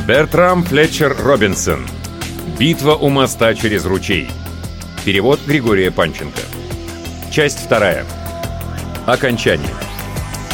Бертрам Флетчер Робинсон. Битва у моста через ручей. Перевод Григория Панченко. Часть 2. Окончание.